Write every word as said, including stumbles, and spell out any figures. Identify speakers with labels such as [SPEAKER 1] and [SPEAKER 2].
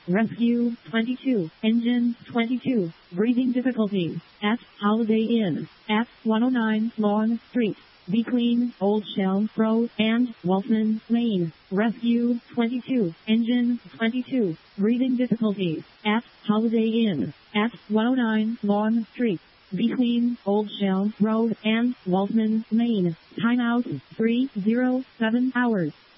[SPEAKER 1] Rescue twenty-two, Engine twenty-two, breathing difficulties, at Holiday Inn, at one oh nine Long Street, Be Clean, Old Shell Road, and Waltman Lane. Rescue twenty-two, Engine twenty-two, breathing difficulties, at Holiday Inn, at one oh nine Long Street, Between Old Shell Road and Waltman Lane. Timeout three oh seven hours.